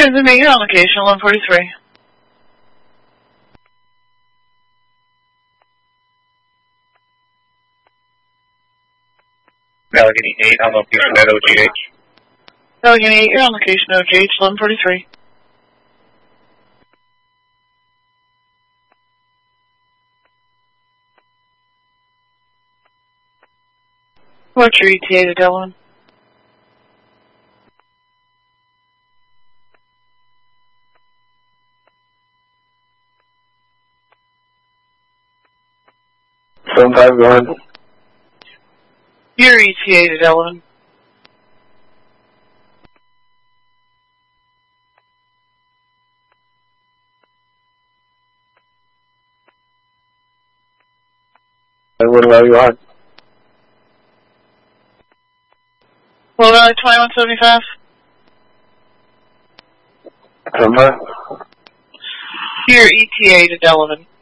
Transmit, you're on location, 143. Allegheny 8 on location at OGH. Allegheny 8, you're on location, OGH, 1143. What's your ETA to Delaware? Sometime going. Your ETA to Delaware. And what are you on? Well, Valley 2175. Number? Your ETA to Delavan.